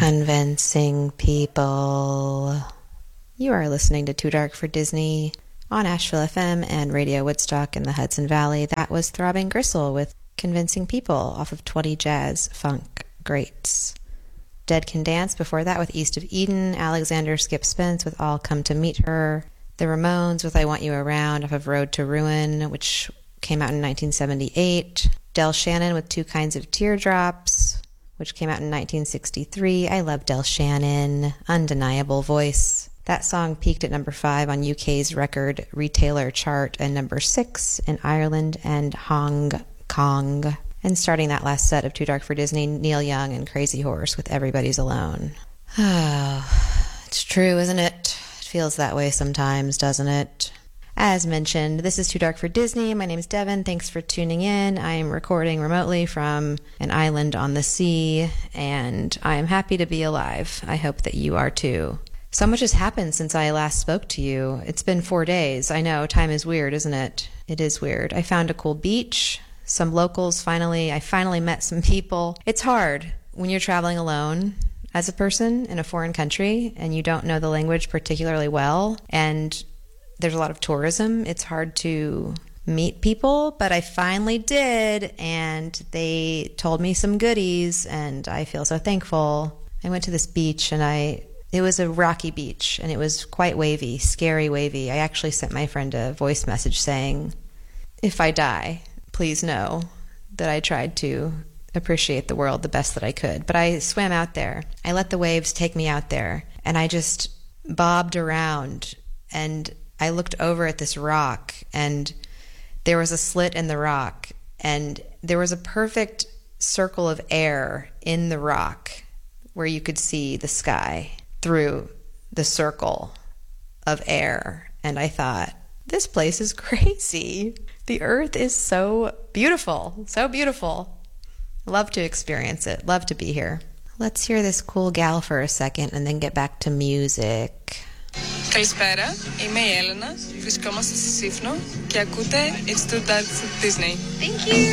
Convincing People. You are listening to Too Dark for Disney on Asheville FM and Radio Woodstock in the Hudson Valley. That was Throbbing Gristle with Convincing People off of 20 Jazz Funk Greats. Dead Can Dance before that with East of Eden. Alexander Skip Spence with All Come to Meet Her. The Ramones with I Want You Around off of Road to Ruin, which came out in 1978. Del Shannon with Two Kinds of Teardrops, which came out in 1963. I love Del Shannon. Undeniable voice. That song peaked at number 5 on UK's record retailer chart and number 6 in Ireland and Hong Kong. And starting that last set of Too Dark for Disney, Neil Young and Crazy Horse with Everybody's Alone. Oh, it's true, isn't it? It feels that way sometimes, doesn't it? As mentioned, this is Too Dark for Disney. My name is Devin. Thanks for tuning in. I'm recording remotely from an island on the sea, and I'm happy to be alive. I hope that you are too. So much has happened since I last spoke to you. It's been 4 days. I know, time is weird, isn't it? It is weird. I found a cool beach. Some locals I finally met some people. It's hard when you're traveling alone as a person in a foreign country and you don't know the language particularly well, and there's a lot of tourism. It's hard to meet people, but I finally did, and they told me some goodies, and I feel so thankful. I went to this beach, and it was a rocky beach, and it was quite wavy, scary wavy. I actually sent my friend a voice message saying, if I die, please know that I tried to appreciate the world the best that I could. But I swam out there. I let the waves take me out there, and I just bobbed around, and I looked over at this rock, and there was a slit in the rock, and there was a perfect circle of air in the rock where you could see the sky through the circle of air. And I thought, this place is crazy. The earth is so beautiful, so beautiful. Love to experience it. Love to be here. Let's hear this cool gal for a second and then get back to music. Καλησπέρα, είμαι η Έλενα, βρισκόμαστε στη Σύφνο και ακούτε It's Too Dark for Disney. Thank you.